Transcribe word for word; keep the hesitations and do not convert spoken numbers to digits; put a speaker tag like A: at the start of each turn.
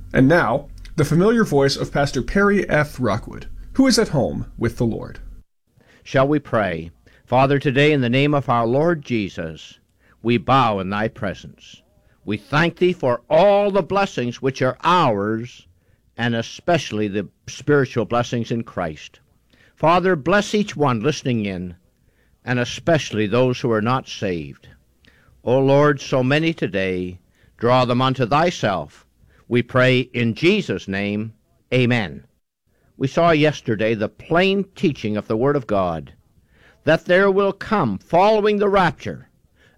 A: And now, the familiar voice of Pastor Perry F. Rockwood, who is at home with the Lord.
B: Shall we pray? Father, today in the name of our Lord Jesus, we bow in thy presence. We thank thee for all the blessings which are ours, and especially the spiritual blessings in Christ. Father, bless each one listening in, and especially those who are not saved. O Lord, so many today, draw them unto thyself. We pray in Jesus' name, amen. We saw yesterday the plain teaching of the Word of God, that there will come, following the rapture,